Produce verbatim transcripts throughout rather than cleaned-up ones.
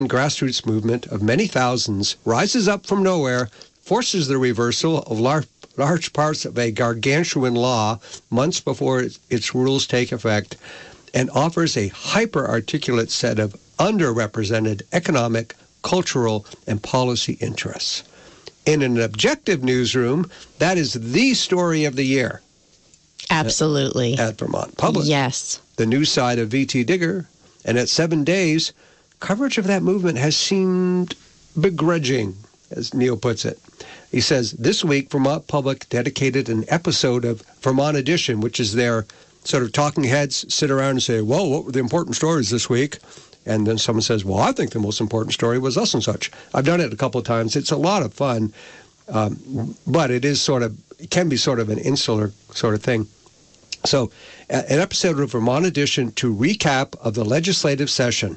grassroots movement of many thousands rises up from nowhere, forces the reversal of large, large parts of a gargantuan law months before its, its rules take effect, and offers a hyper-articulate set of underrepresented economic, cultural, and policy interests. In an objective newsroom, that is the story of the year. Absolutely. At, at Vermont Public. Yes. The news side of V T Digger. And at Seven Days, coverage of that movement has seemed begrudging, as Neil puts it. He says, this week, Vermont Public dedicated an episode of Vermont Edition, which is their sort of talking heads sit around and say, well, what were the important stories this week? And then someone says, well, I think the most important story was thus and such. I've done it a couple of times. It's a lot of fun, um, but it is sort of, it can be sort of an insular sort of thing. So an episode of Vermont Edition to recap of the legislative session.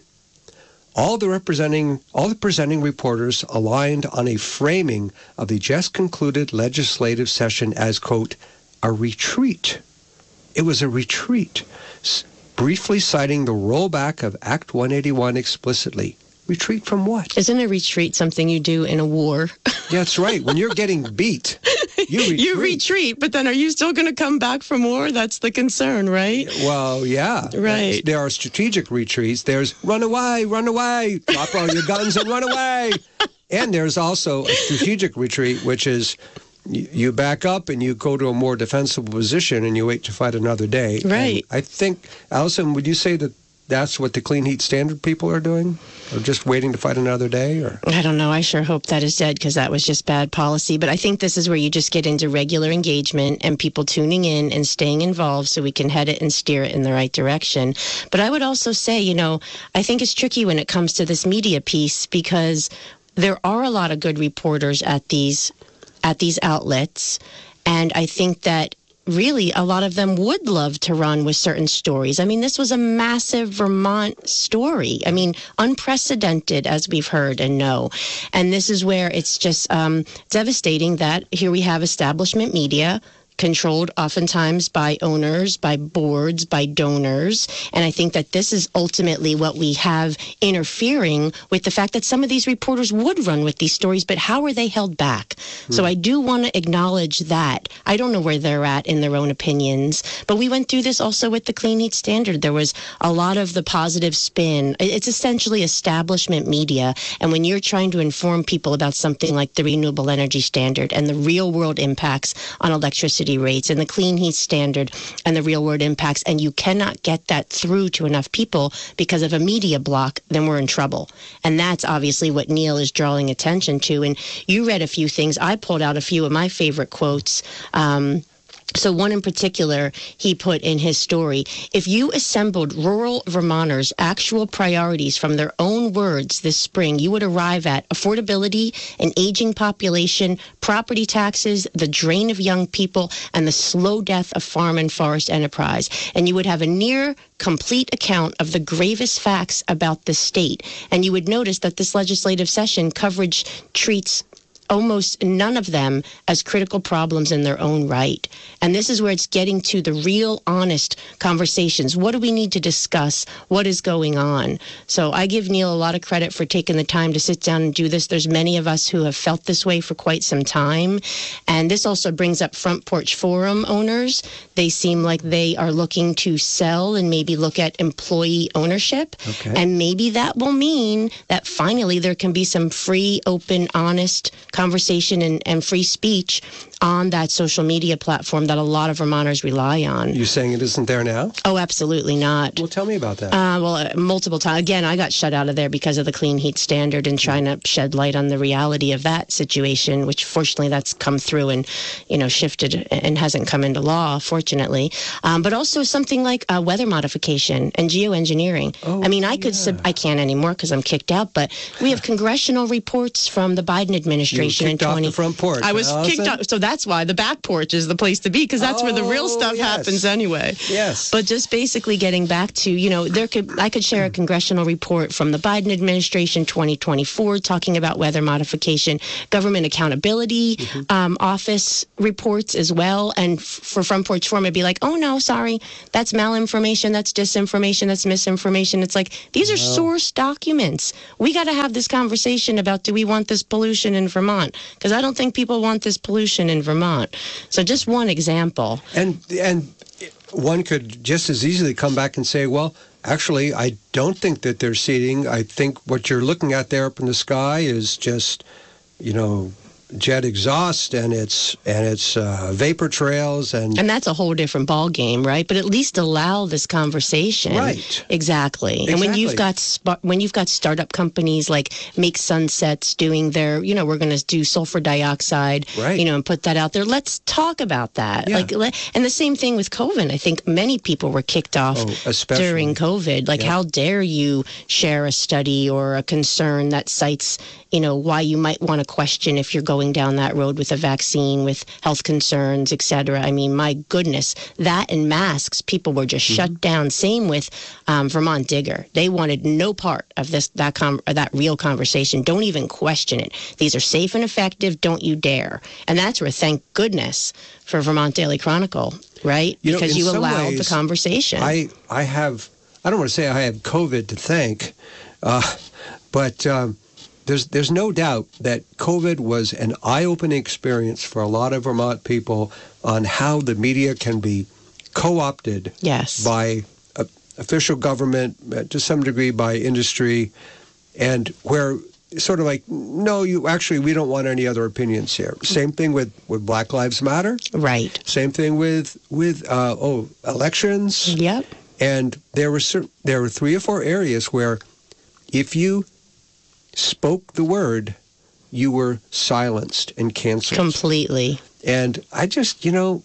All the representing, all the presenting reporters aligned on a framing of the just concluded legislative session as, quote, a retreat. It was a retreat, briefly citing the rollback of Act one eighty-one explicitly. Retreat from what? Isn't a retreat something you do in a war? That's right. When you're getting beat, you retreat. You retreat, but then are you still going to come back from war? That's the concern, right? Well, yeah. Right. There are strategic retreats. There's run away, run away, drop all your guns and run away. And there's also a strategic retreat, which is you back up and you go to a more defensible position and you wait to fight another day. Right. And I think, Allison, would you say that that's what the Clean Heat Standard people are doing? Or just waiting to fight another day? Or I don't know. I sure hope that is dead because that was just bad policy. But I think this is where you just get into regular engagement and people tuning in and staying involved so we can head it and steer it in the right direction. But I would also say, you know, I think it's tricky when it comes to this media piece because there are a lot of good reporters at these at these outlets. And I think that really a lot of them would love to run with certain stories. I mean, this was a massive Vermont story. I mean, unprecedented, as we've heard and know. And this is where it's just um, devastating that here we have establishment media controlled oftentimes by owners, by boards, by donors. And I think that this is ultimately what we have interfering with the fact that some of these reporters would run with these stories, but how are they held back? Hmm. So I do want to acknowledge that. I don't know where they're at in their own opinions, but we went through this also with the Clean Heat Standard. There was a lot of the positive spin. It's essentially establishment media. And when you're trying to inform people about something like the Renewable Energy Standard and the real world impacts on electricity rates and the Clean Heat Standard and the real world impacts, and you cannot get that through to enough people because of a media block, then we're in trouble. And that's obviously what Neil is drawing attention to. And you read a few things. I pulled out a few of my favorite quotes. Um, So one in particular, he put in his story, if you assembled rural Vermonters' actual priorities from their own words this spring, you would arrive at affordability, an aging population, property taxes, the drain of young people, and the slow death of farm and forest enterprise. And you would have a near complete account of the gravest facts about the state. And you would notice that this legislative session coverage treats almost none of them as critical problems in their own right. And this is where it's getting to the real, honest conversations. What do we need to discuss? What is going on? So I give Neil a lot of credit for taking the time to sit down and do this. There's many of us who have felt this way for quite some time. And this also brings up Front Porch Forum owners. They seem like they are looking to sell and maybe look at employee ownership. Okay. And maybe that will mean that finally there can be some free, open, honest conversation and, and free speech on that social media platform that a lot of Vermonters rely on. You're saying it isn't there now? Oh, absolutely not. Well, tell me about that. Uh, well, uh, multiple times. Again, I got shut out of there because of the Clean Heat Standard and trying to shed light on the reality of that situation, which fortunately that's come through and, you know, shifted and hasn't come into law, fortunately. Um, but also something like uh, weather modification and geoengineering. Oh, I mean, I could, yeah. sub- I can't anymore because I'm kicked out, but we have congressional reports from the Biden administration you were kicked in off twenty. the front porch. I was Allison? kicked out. So that's that's why the back porch is the place to be, because that's oh, where the real stuff yes. happens anyway. Yes. But just basically getting back to, you know, there could I could share a congressional report from the Biden administration twenty twenty-four talking about weather modification, government accountability mm-hmm. um, office reports as well. And f- for Front Porch Forum, it'd be like, oh, no, sorry, that's malinformation, that's disinformation, that's misinformation. It's like, these are wow. source documents. We got to have this conversation about, do we want this pollution in Vermont? Because I don't think people want this pollution in Vermont. So just one example. And and one could just as easily come back and say, well, actually, I don't think that they're seeding. I think what you're looking at there up in the sky is just, you know, jet exhaust, and it's and it's uh, vapor trails, and and that's a whole different ball game, right? But at least allow this conversation, right? Exactly. exactly. And when you've got sp- when you've got startup companies like Make Sunsets doing their, you know, we're going to do sulfur dioxide, right? You know, and put that out there. Let's talk about that. Yeah. Like, let, and the same thing with COVID. I think many people were kicked off oh, especially. during COVID. Like, yeah. How dare you share a study or a concern that cites, you know, why you might want to question if you're going down that road with a vaccine, with health concerns, et cetera. I mean, my goodness, that and masks, people were just mm-hmm. shut down. Same with um, Vermont Digger. They wanted no part of this, that com- that real conversation. Don't even question it. These are safe and effective. Don't you dare. And that's where, thank goodness for Vermont Daily Chronicle, right? You because know, you allowed ways, the conversation. I, I have, I don't want to say I have COVID to thank, uh, but um, There's there's no doubt that COVID was an eye-opening experience for a lot of Vermont people on how the media can be co-opted yes. by uh, official government, uh, to some degree by industry, and where sort of like, no, you actually, we don't want any other opinions here. Same thing with, with Black Lives Matter. Right. Same thing with, with uh, oh, elections. Yep. And there were certain, there were three or four areas where if you spoke the word, you were silenced and canceled. Completely. And I just, you know,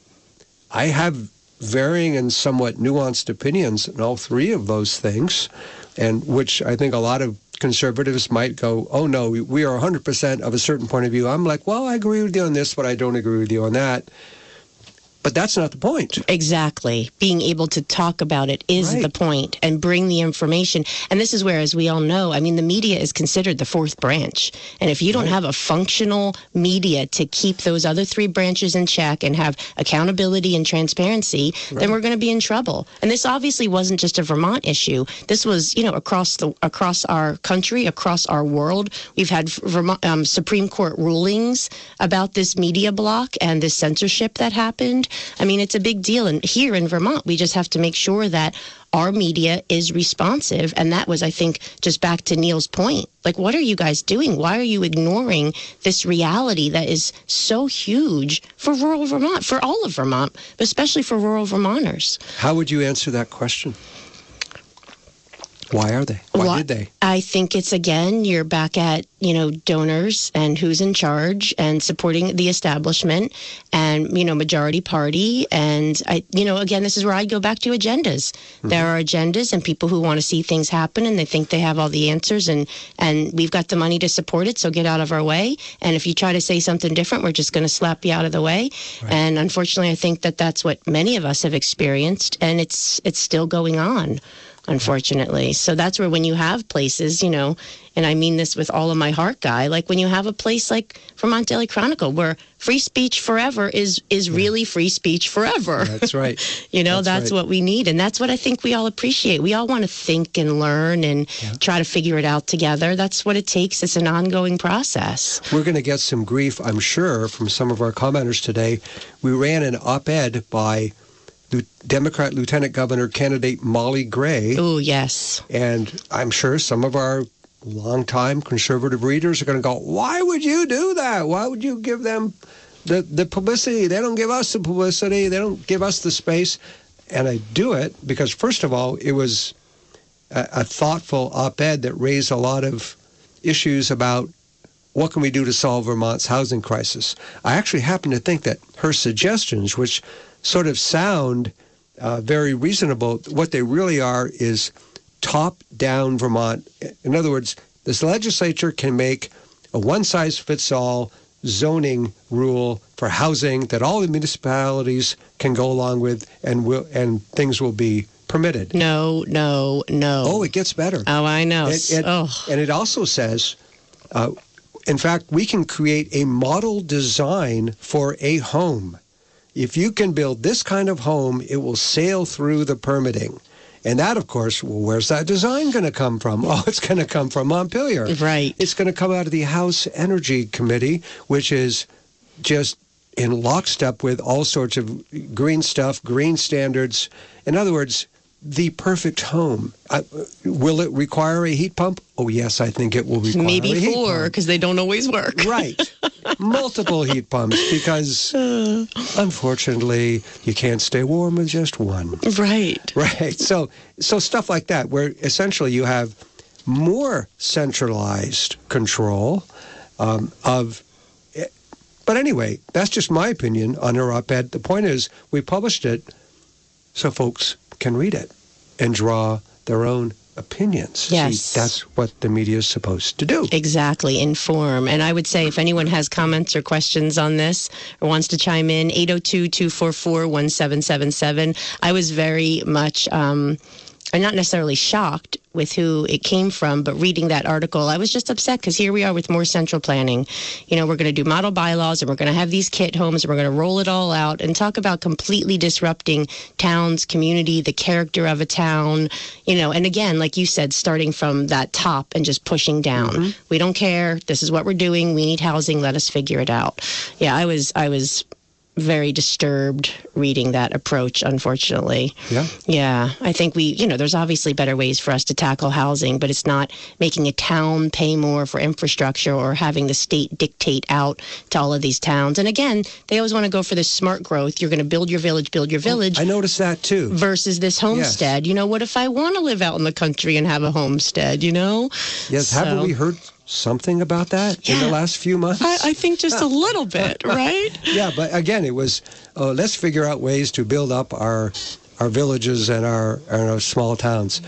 I have varying and somewhat nuanced opinions on all three of those things, and which I think a lot of conservatives might go, oh, no, we are one hundred percent of a certain point of view. I'm like, well, I agree with you on this, but I don't agree with you on that. But that's not the point. Exactly. Being able to talk about it is right. the point, and bring the information. And this is where, as we all know, I mean, the media is considered the fourth branch. And if you don't right. have a functional media to keep those other three branches in check and have accountability and transparency, right. then we're going to be in trouble. And this obviously wasn't just a Vermont issue. This was, you know, across the across our country, across our world. We've had Vermont, um, Supreme Court rulings about this media block and this censorship that happened. I mean, it's a big deal. And here in Vermont, we just have to make sure that our media is responsive. And that was, I think, just back to Neil's point. Like, what are you guys doing? Why are you ignoring this reality that is so huge for rural Vermont, for all of Vermont, but especially for rural Vermonters? How would you answer that question? Why are they? Why well, did they? I think it's, again, you're back at, you know, donors and who's in charge and supporting the establishment and, you know, majority party. And, I, you know, again, this is where I go back to agendas. Mm-hmm. There are agendas and people who want to see things happen and they think they have all the answers, and, and we've got the money to support it, so get out of our way. And if you try to say something different, we're just going to slap you out of the way. Right. And unfortunately, I think that that's what many of us have experienced, and it's it's still going on, unfortunately. So that's where, when you have places, you know, and I mean this with all of my heart, Guy, like when you have a place like Vermont Daily Chronicle where free speech forever is is yeah. really free speech forever. That's right. you know, that's, that's right. what we need. And that's what I think we all appreciate. We all want to think and learn and yeah. try to figure it out together. That's what it takes. It's an ongoing process. We're going to get some grief, I'm sure, from some of our commenters today. We ran an op-ed by Democrat Lieutenant Governor candidate Molly Gray. Oh, yes. And I'm sure some of our longtime conservative readers are going to go, why would you do that? Why would you give them the, the publicity? They don't give us the publicity. They don't give us the space. And I do it because, first of all, it was a, a thoughtful op-ed that raised a lot of issues about what can we do to solve Vermont's housing crisis. I actually happen to think that her suggestions, which sort of sound uh, very reasonable, what they really are is top-down Vermont. In other words, this legislature can make a one-size-fits-all zoning rule for housing that all the municipalities can go along with, and will and things will be permitted. No, no, no. Oh, it gets better. Oh, I know. It, it, oh. And it also says, uh, in fact, we can create a model design for a home. If you can build this kind of home, it will sail through the permitting. And that, of course, well, where's that design going to come from? Oh, it's going to come from Montpelier. Right. It's going to come out of the House Energy Committee, which is just in lockstep with all sorts of green stuff, green standards. In other words, the perfect home. Uh, will it require a heat pump? Oh, yes, I think it will require Maybe a heat four, pump. because they don't always work. Right. Multiple heat pumps, because unfortunately, you can't stay warm with just one. Right. Right. So, so stuff like that, where essentially you have more centralized control um, of. But anyway, that's just my opinion on her op-ed. The point is, we published it so folks can read it and draw their own opinions. Yes. See, that's what the media is supposed to do. Exactly, inform. And I would say if anyone has comments or questions on this or wants to chime in, eight oh two, two four four, one seven seven seven. I was very much, um, I'm not necessarily shocked with who it came from, but reading that article, I was just upset because here we are with more central planning. You know, we're going to do model bylaws and we're going to have these kit homes and we're going to roll it all out and talk about completely disrupting towns, community, the character of a town, you know, and again, like you said, starting from that top and just pushing down. Mm-hmm. We don't care. This is what we're doing. We need housing. Let us figure it out. Yeah, I was, I was very disturbed reading that approach, unfortunately. Yeah. Yeah. I think we, you know, there's obviously better ways for us to tackle housing, but it's not making a town pay more for infrastructure or having the state dictate out to all of these towns. And again, they always want to go for this smart growth. You're going to build your village, build your village. I noticed that too. Versus this homestead. Yes. You know, what if I want to live out in the country and have a homestead, you know? Yes. So, haven't we heard something about that yeah. in the last few months? I, I think just a little bit, right? Yeah, but again, it was, uh, let's figure out ways to build up our our villages and our, and our small towns.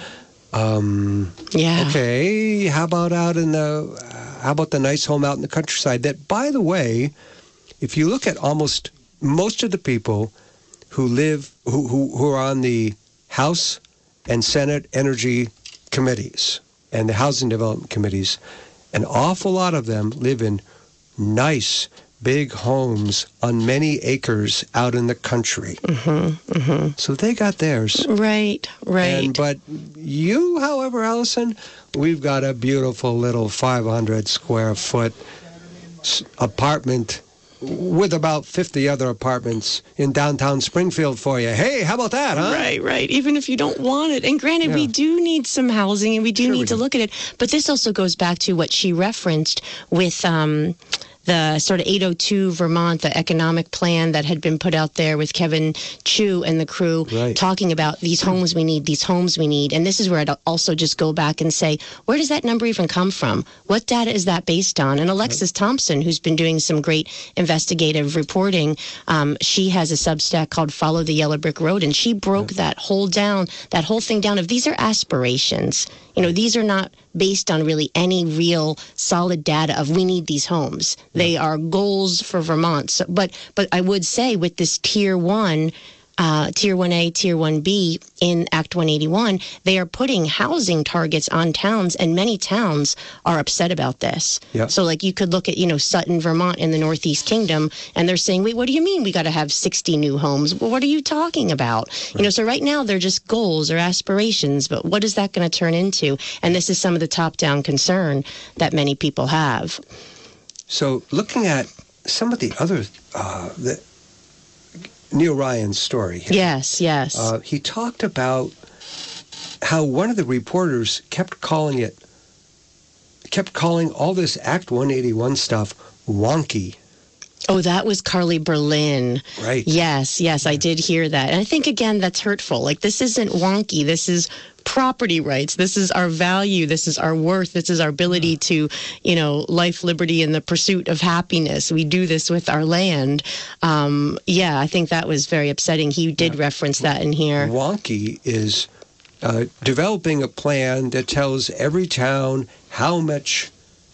Um, yeah. Okay, how about out in the, uh, how about the nice home out in the countryside? That, by the way, if you look at almost most of the people who live, who, who, who are on the House and Senate Energy Committees and the Housing Development Committees, an awful lot of them live in nice, big homes on many acres out in the country. Mm-hmm, mm-hmm. So they got theirs. Right, right. And, but you, however, Allison, we've got a beautiful little five hundred square foot apartment with about fifty other apartments in downtown Springfield for you. Hey, how about that, huh? Right, right. Even if you don't want it. And granted, yeah. we do need some housing and we do sure need we to do. look at it. But this also goes back to what she referenced with um, the sort of eight oh two Vermont, the economic plan that had been put out there with Kevin Chu and the crew right. talking about these homes we need, these homes we need. And this is where I'd also just go back and say, where does that number even come from? What data is that based on? And Alexis Thompson, who's been doing some great investigative reporting, um, she has a Substack called Follow the Yellow Brick Road, and she broke yeah. that whole down, that whole thing down of these are aspirations. You know, these are not based on really any real solid data of we need these homes. Yeah. They are goals for Vermont. So, but but I would say with this tier one, uh, tier one A, tier one B in Act one eighty-one, they are putting housing targets on towns, and many towns are upset about this. Yeah. So like you could look at, you know, Sutton, Vermont in the Northeast Kingdom, and they're saying, wait, what do you mean we got to have sixty new homes? Well, what are you talking about? Right. You know, so right now they're just goals or aspirations, but what is that going to turn into? And this is some of the top-down concern that many people have. So looking at some of the other, uh, the, Neil Ryan's story here. Yes, yes. Uh, he talked about how one of the reporters kept calling it, kept calling all this Act one eighty-one stuff wonky. Oh, that was Carly Berlin. Right. Yes, yes, I did hear that. And I think, again, that's hurtful. Like, this isn't wonky. This is property rights. This is our value. This is our worth. This is our ability to, you know, life, liberty, and the pursuit of happiness. We do this with our land. Um, yeah, I think that was very upsetting. He did yeah. reference that in here. Wonky is uh, developing a plan that tells every town how much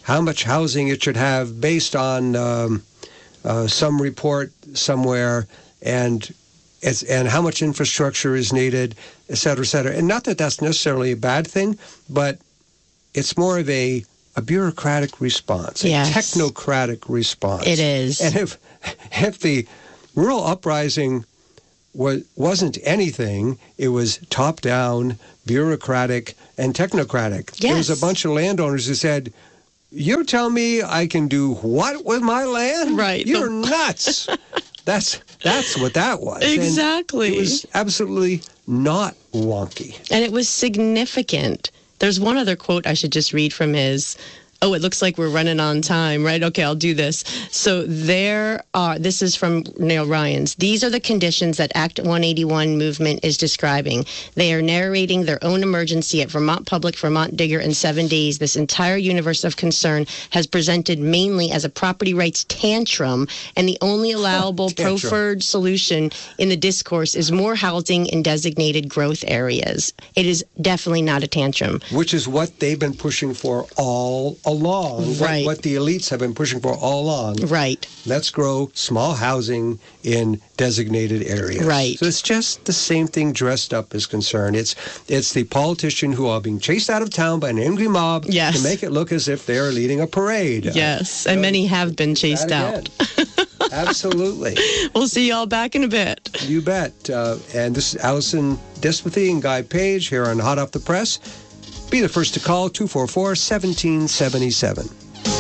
how much housing it should have based on um, uh, some report somewhere, and it's, and how much infrastructure is needed, et cetera, et cetera. And not that that's necessarily a bad thing, but it's more of a, a bureaucratic response, yes. a technocratic response. It is. And if if the rural uprising was, wasn't anything, it was top-down, bureaucratic, and technocratic. Yes. There was a bunch of landowners who said, "You tell me I can do what with my land? Right. You're nuts." That's that's what that was. Exactly. And it was absolutely not wonky. And it was significant. There's one other quote I should just read from his. Oh, it looks like we're running on time, right? Okay, I'll do this. So there are, this is from Neil Ryan's. These are the conditions that Act one eighty-one movement is describing. They are narrating their own emergency at Vermont Public, Vermont Digger, in seven days. This entire universe of concern has presented mainly as a property rights tantrum, and the only allowable Tantrum. preferred solution in the discourse is more housing in designated growth areas. It is definitely not a tantrum. Which is what they've been pushing for all along, Right. what, what the elites have been pushing for all along. Right. Let's grow small housing in designated areas. Right. So it's just the same thing dressed up as concerned. It's it's the politician who are being chased out of town by an angry mob Yes. to make it look as if they're leading a parade. Yes, Uh, and so many have been chased that out. again. Absolutely. We'll see y'all back in a bit. You bet. Uh, and this is Allison Despathy and Guy Page here on Hot Off the Press. Be the first to call, two four four, one seven seven seven.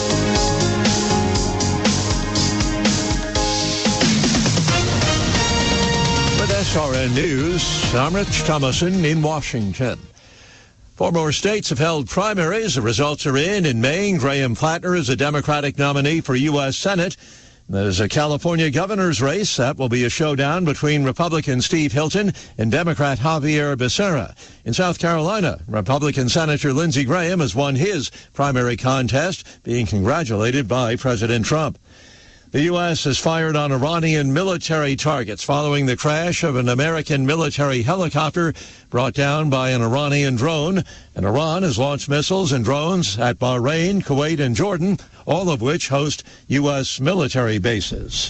With S R N News, I'm Rich Thomason in Washington. Four more states have held primaries. The results are in. In Maine, Graham Plattner is a Democratic nominee for U S Senate. There's a California governor's race. That will be a showdown between Republican Steve Hilton and Democrat Javier Becerra. In South Carolina, Republican Senator Lindsey Graham has won his primary contest, being congratulated by President Trump. The U S has fired on Iranian military targets following the crash of an American military helicopter brought down by an Iranian drone. And Iran has launched missiles and drones at Bahrain, Kuwait, and Jordan, all of which host U S military bases.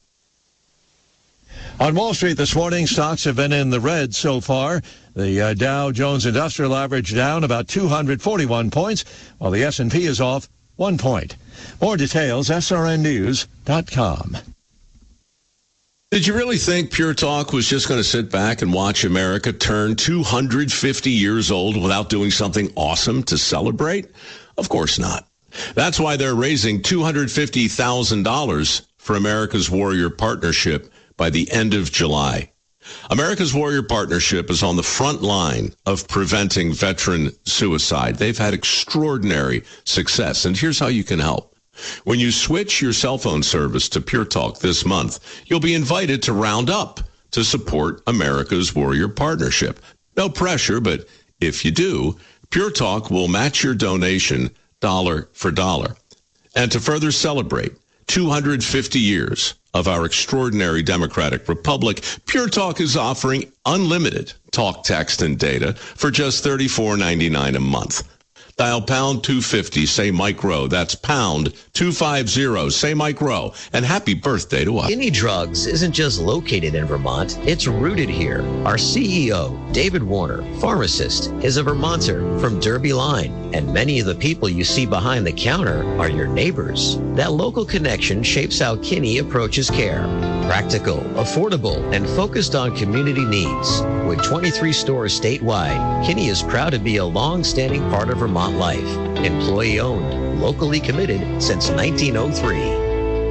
On Wall Street this morning, stocks have been in the red so far. The uh, Dow Jones Industrial Average down about two hundred forty-one points, while the S and P is off one point. More details, S R N news dot com. Did you really think Pure Talk was just going to sit back and watch America turn two hundred fifty years old without doing something awesome to celebrate? Of course not. That's why they're raising two hundred fifty thousand dollars for America's Warrior Partnership by the end of July. America's Warrior Partnership is on the front line of preventing veteran suicide. They've had extraordinary success, and here's how you can help. When you switch your cell phone service to Pure Talk this month, you'll be invited to round up to support America's Warrior Partnership. No pressure, but if you do, Pure Talk will match your donation dollar for dollar. And to further celebrate two hundred fifty years of our extraordinary democratic republic, Pure Talk is offering unlimited talk, text, and data for just thirty-four ninety-nine a month. Dial pound two fifty, say Mike Rowe. That's pound two fifty, say Mike Rowe. And happy birthday to us. Kinney Drugs isn't just located in Vermont, it's rooted here. Our C E O, David Warner, pharmacist, is a Vermonter from Derby Line, and many of the people you see behind the counter are your neighbors. That local connection shapes how Kinney approaches care. Practical, affordable, and focused on community needs. With twenty-three stores statewide, Kinney is proud to be a long-standing part of Vermont life. Employee-owned, locally committed since nineteen oh three.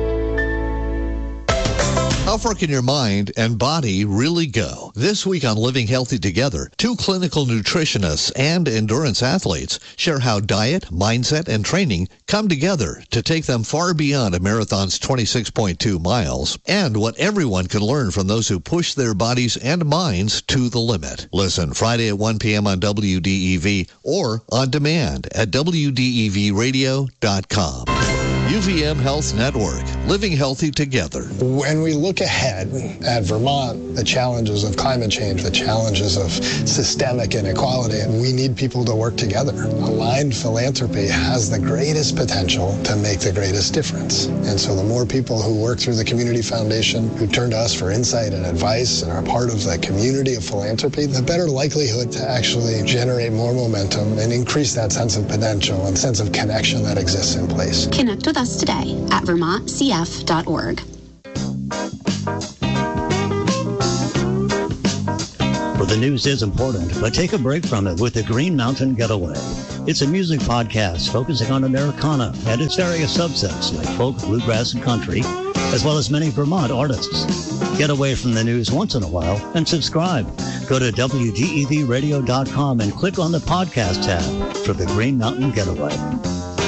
How far can your mind and body really go? This week on Living Healthy Together, two clinical nutritionists and endurance athletes share how diet, mindset, and training come together to take them far beyond a marathon's twenty-six point two miles, and what everyone can learn from those who push their bodies and minds to the limit. Listen Friday at one p.m. on W D E V or on demand at W D E V radio dot com. U V M Health Network, living healthy together. When we look ahead at Vermont, the challenges of climate change, the challenges of systemic inequality, we need people to work together. Aligned philanthropy has the greatest potential to make the greatest difference. And so the more people who work through the Community Foundation, who turn to us for insight and advice and are part of the community of philanthropy, the better likelihood to actually generate more momentum and increase that sense of potential and sense of connection that exists in place. Connect with us today at vermont c f dot org. Well, the news is important, but take a break from it with the Green Mountain Getaway. It's a music podcast focusing on Americana and its various subsets like folk, bluegrass, and country, as well as many Vermont artists. Get away from the news once in a while and subscribe. Go to W G E V radio dot com and click on the podcast tab for the Green Mountain Getaway.